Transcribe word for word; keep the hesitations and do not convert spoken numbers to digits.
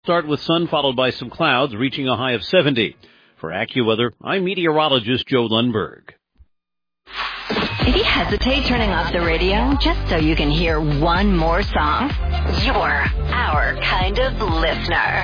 Start with sun followed by some clouds, reaching a high of seventy. For AccuWeather, I'm meteorologist Joe Lundberg. If you hesitate turning off the radio just so you can hear one more song, you're our kind of listener.